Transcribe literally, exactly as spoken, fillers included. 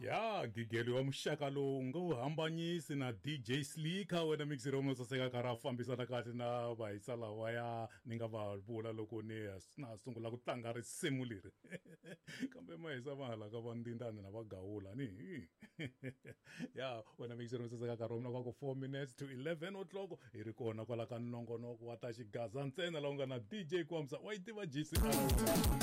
Ya gigeli wa muxaka lowu nga wu hambanyisi na D J Slicker wena mixer mo saseka kara fambisana kahle na vahisa lawa ya ni nga va vula loko ni na sungula ku tlanga risimu leri kambe mahisa mahala ka vandindani na vagawula ni ya wena mixer mo saseka kara mna kwa four minutes to eleven o'clock hi ri kona kwala ka nongonoko wa ta xigaza ntsena laha u nga na D J Kwamsa wa yi tiva J C